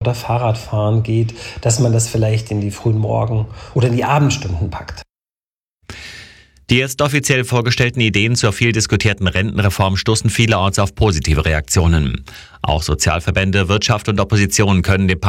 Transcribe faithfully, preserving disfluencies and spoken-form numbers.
oder Fahrradfahren geht, dass man das vielleicht in die frühen Morgen- oder in die Abendstunden packt. Die jetzt offiziell vorgestellten Ideen zur viel diskutierten Rentenreform stoßen vielerorts auf positive Reaktionen. Auch Sozialverbände, Wirtschaft und Opposition können dem